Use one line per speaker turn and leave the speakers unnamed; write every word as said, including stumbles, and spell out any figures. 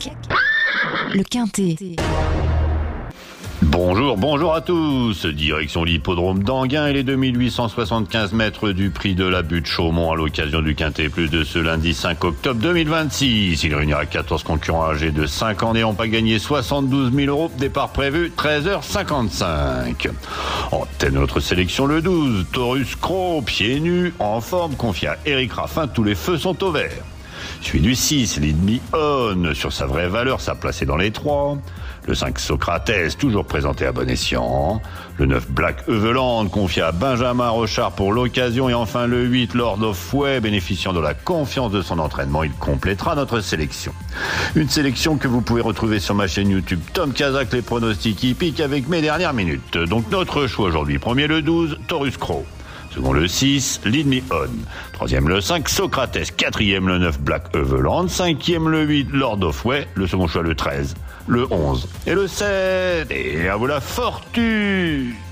Le Quintet.
Bonjour, bonjour à tous. Direction l'hippodrome d'Anguin et les deux mille huit cent soixante-quinze mètres du prix de la butte Chaumont à l'occasion du Quintet Plus de ce lundi cinq octobre deux mille vingt-six. Il réunira quatorze concurrents âgés de cinq ans n'ayant pas gagné soixante-douze mille euros. Départ prévu treize heures cinquante-cinq. En tête de notre sélection, le douze, Taurus Cros, pieds nus, en forme, confié à Eric Raffin. Tous les feux sont au vert. Suivi du six, l'ennemi On, sur sa vraie valeur, sa place est dans les trois. Le cinq, Socrates, toujours présenté à bon escient. Le neuf, Black Eveland, confié à Benjamin Rochard pour l'occasion. Et enfin le huit, Lord of Fouet, bénéficiant de la confiance de son entraînement, il complétera notre sélection. Une sélection que vous pouvez retrouver sur ma chaîne YouTube Tom Kazak, les pronostics hippiques avec mes dernières minutes. Donc notre choix aujourd'hui, premier le douze, Taurus Cros. Second le six, l'ennemi On. Troisième le cinq, Socrates. Quatrième le neuf, Black Eveland. Cinquième le huit, Lord of Way. Le second choix le treize, le onze et le sept. Et à vous la fortune!